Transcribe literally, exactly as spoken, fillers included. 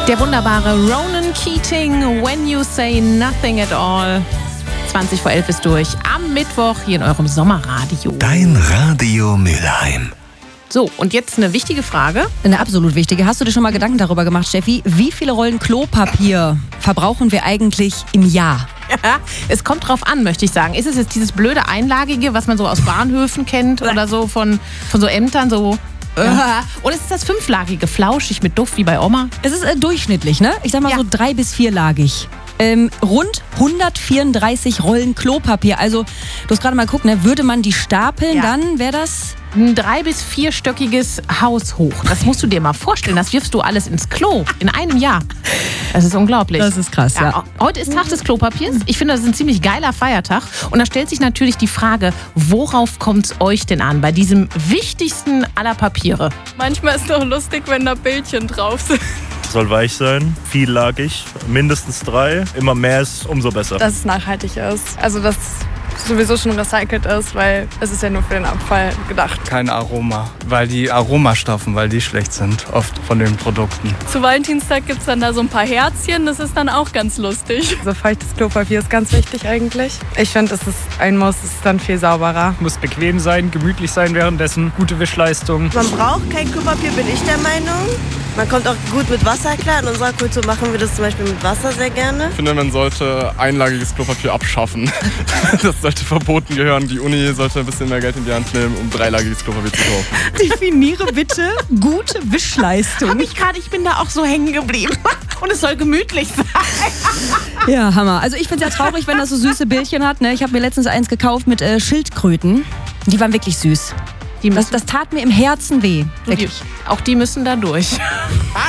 Der wunderbare Ronan Keating, When You Say Nothing at All. zwanzig vor elf ist durch. Am Mittwoch hier in eurem Sommerradio. Dein Radio Mülheim. So, und jetzt eine wichtige Frage. Eine absolut wichtige. Hast du dir schon mal Gedanken darüber gemacht, Steffi? Wie viele Rollen Klopapier verbrauchen wir eigentlich im Jahr? Ja, es kommt drauf an, möchte ich sagen. Ist es jetzt dieses blöde Einlagige, was man so aus Bahnhöfen kennt oder so von, von so Ämtern, so... Ja. Oder ist es das fünflagige, flauschig mit Duft wie bei Oma? Es ist äh, durchschnittlich, ne? Ich sag mal Ja. so drei- bis vierlagig. Ähm, rund hundertvierunddreißig Rollen Klopapier. Also, du hast gerade mal geguckt, ne? Würde man die stapeln, Ja. dann wäre das... Ein drei- bis vierstöckiges Haus hoch. Das musst du dir mal vorstellen. Das wirfst du alles ins Klo in einem Jahr. Das ist unglaublich. Das ist krass, ja. Heute ist Tag des Klopapiers. Ich finde, das ist ein ziemlich geiler Feiertag. Und da stellt sich natürlich die Frage, worauf kommt es euch denn an bei diesem wichtigsten aller Papiere? Manchmal ist es doch lustig, wenn da Bildchen drauf sind. Soll weich sein, viellagig, mindestens drei. Immer mehr ist umso besser. Dass es nachhaltig ist. Also, dass es sowieso schon recycelt ist, weil es ist ja nur für den Abfall gedacht. Kein Aroma, weil die Aromastoffe, weil die schlecht sind, oft von den Produkten. Zu Valentinstag gibt es dann da so ein paar Herzchen, das ist dann auch ganz lustig. Also feuchtes Klopapier ist ganz wichtig eigentlich. Ich finde, es ist ein Muss, es ist dann viel sauberer. Muss bequem sein, gemütlich sein währenddessen, gute Wischleistung. Man braucht kein Klopapier, bin ich der Meinung. Man kommt auch gut mit Wasser klar. In unserer Kultur machen wir das zum Beispiel mit Wasser sehr gerne. Ich finde, man sollte einlagiges Klopapier abschaffen. Das sollte verboten gehören. Die Uni sollte ein bisschen mehr Geld in die Hand nehmen, um dreilagiges Klopapier zu kaufen. Definiere bitte gute Wischleistung. Hab ich gerade, ich bin da auch so hängen geblieben. Und es soll gemütlich sein. Ja, Hammer. Also ich finde es ja traurig, wenn das so süße Bildchen hat. Ne? Ich habe mir letztens eins gekauft mit äh, Schildkröten. Die waren wirklich süß. Die Das, müssen, das tat mir im Herzen weh. die, Wirklich. auch die müssen da durch.